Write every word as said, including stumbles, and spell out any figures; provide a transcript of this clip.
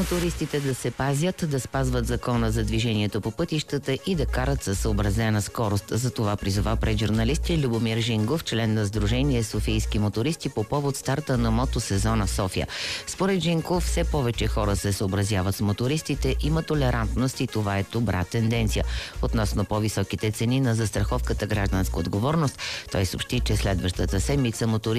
мотористите да се пазят, да спазват закона за движението по пътищата и да карат със съобразена скорост. За това призова пред журналисти Любомир Жингов, член на Сдружение Софийски мотористи, по повод старта на мотосезона в София. Според Жингов, все повече хора се съобразяват с мотористите, има толерантност и това е добра тенденция. Относно по-високите цени на застраховката гражданска отговорност, той съобщи, че следващата седмица мотористите